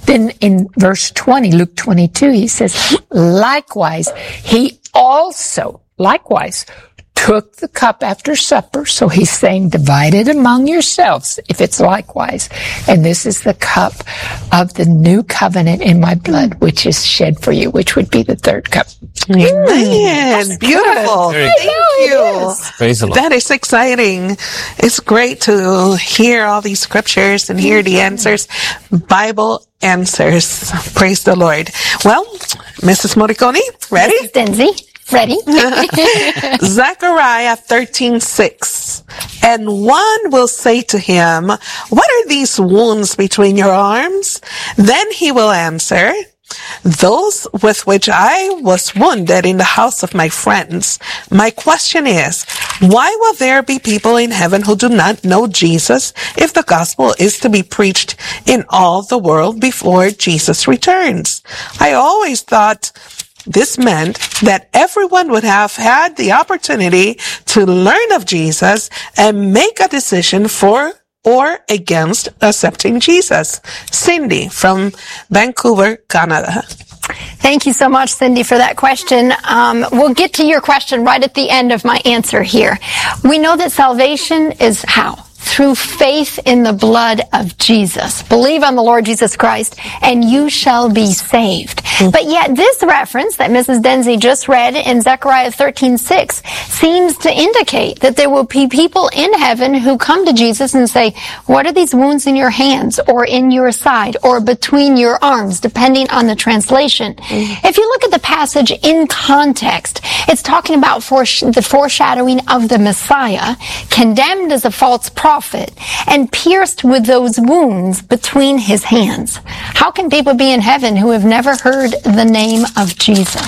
Then in verse 20, Luke 22, he says, likewise, he also, took the cup after supper. So he's saying, divide it among yourselves, if it's likewise. And this is the cup of the new covenant in my blood, which is shed for you, which would be the third cup. Amen. Beautiful. Thank you. Praise the Lord. That is exciting. It's great to hear all these scriptures and hear the answers. Bible answers. Praise the Lord. Well, Mrs. Morricone, ready? Mrs. Denzi. Ready? Zechariah 13:6. And one will say to him, what are these wounds between your arms? Then he will answer, those with which I was wounded in the house of my friends. My question is, why will there be people in heaven who do not know Jesus if the gospel is to be preached in all the world before Jesus returns? I always thought this meant that everyone would have had the opportunity to learn of Jesus and make a decision for or against accepting Jesus. Cindy from Vancouver, Canada. Thank you so much, Cindy, for that question. We'll get to your question right at the end of my answer here. We know that salvation is how? Through faith in the blood of Jesus. Believe on the Lord Jesus Christ, and you shall be saved. But yet this reference that Mrs. Denzi just read in Zechariah 13:6 seems to indicate that there will be people in heaven who come to Jesus and say, what are these wounds in your hands, or in your side, or between your arms, depending on the translation. If you look at the passage in context, it's talking about the foreshadowing of the Messiah, condemned as a false prophet, and pierced with those wounds between his hands. How can people be in heaven who have never heard the name of Jesus?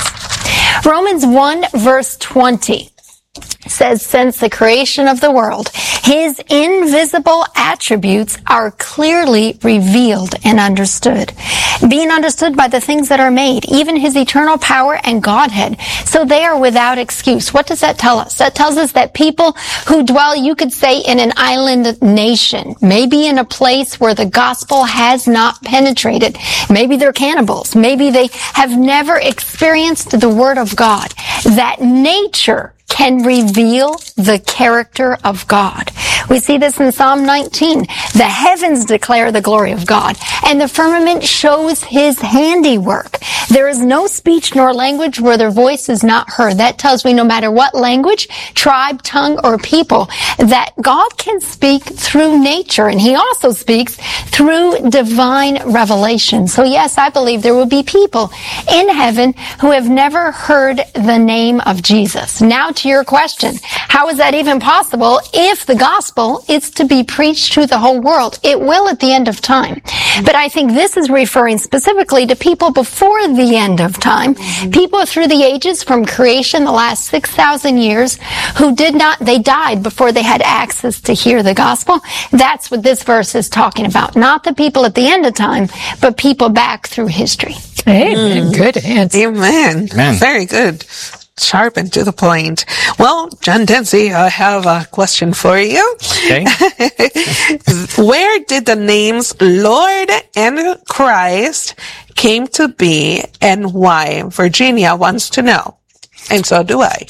Romans 1 verse 20 says, since the creation of the world, his invisible attributes are clearly revealed and understood, being understood by the things that are made, even his eternal power and Godhead. So they are without excuse. What does that tell us? That tells us that people who dwell, you could say, in an island nation, maybe in a place where the gospel has not penetrated. Maybe they're cannibals. Maybe they have never experienced the word of God. That nature can reveal the character of God. We see this in Psalm 19. The heavens declare the glory of God, and the firmament shows his handiwork. There is no speech nor language where their voice is not heard. That tells me no matter what language, tribe, tongue, or people, that God can speak through nature, and he also speaks through divine revelation. So yes, I believe there will be people in heaven who have never heard the name of Jesus. Now to your question, how is that even possible if the gospel is to be preached to the whole world? It will at the end of time. But I think this is referring specifically to people before the end of time, people through the ages from creation, the last 6,000 years, who they died before they had access to hear the gospel. That's what this verse is talking about. Not the people at the end of time, but people back through history. Amen. Good answer. Amen. Very good. Sharp and to the point. Well, John Denzi, I have a question for you. Okay. Where did the names Lord and Christ came to be, and why? Virginia wants to know. And so do I.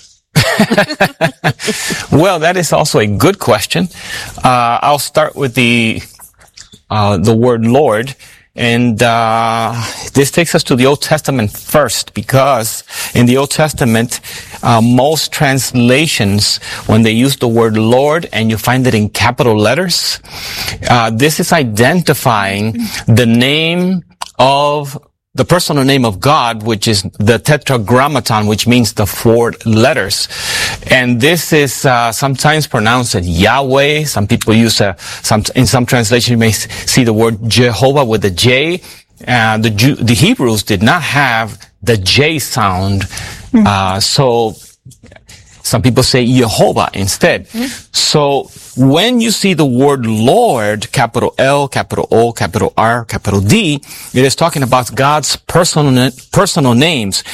Well, that is also a good question. I'll start with the word Lord. And this takes us to the Old Testament first, because in the Old Testament, most translations, when they use the word Lord and you find it in capital letters, this is identifying the name of the personal name of God, which is the Tetragrammaton, which means the 4 letters. And this is sometimes pronounced as Yahweh. Some people use in some translation you may see the word Jehovah with a J. The Hebrews did not have the J sound, so some people say Jehovah instead. So when you see the word Lord, capital L, capital O, capital R, capital D, it is talking about God's personal names.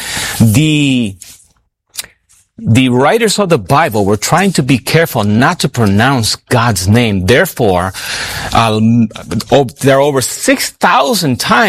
The writers of the Bible were trying to be careful not to pronounce God's name. Therefore, there are over 6,000 times